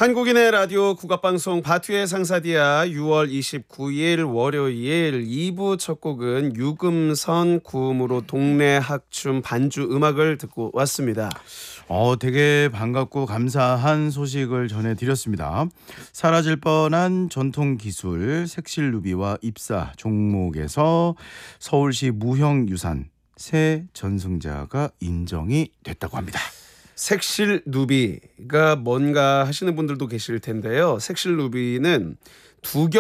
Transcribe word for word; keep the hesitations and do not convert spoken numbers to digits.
한국인의 라디오 국악방송 바투의 상사디아 유월 이십구일 월요일 이 부 첫 곡은 유금선 구음으로 동네 학춤 반주 음악을 듣고 왔습니다. 어, 되게 반갑고 감사한 소식을 전해드렸습니다. 사라질 뻔한 전통기술 색실루비와 입사 종목에서 서울시 무형유산 새 전승자가 인정이 됐다고 합니다. 색실누비가 뭔가 하시는 분들도 계실 텐데요. 색실누비는 두